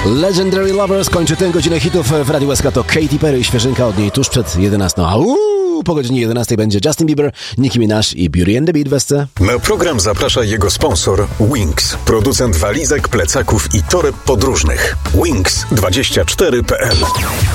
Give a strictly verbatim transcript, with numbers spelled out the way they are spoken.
Legendary Lovers kończy tę godzinę hitów w Radiu S K. To Katy Perry, świeżynka od niej tuż przed jedenastą. A uu, po godzinie jedenastej będzie Justin Bieber, Nicki Minaj i Beauty and the Beat w S C. Na program zaprasza jego sponsor Wings, producent walizek, plecaków i toreb podróżnych. Wings dwadzieścia cztery kropka p l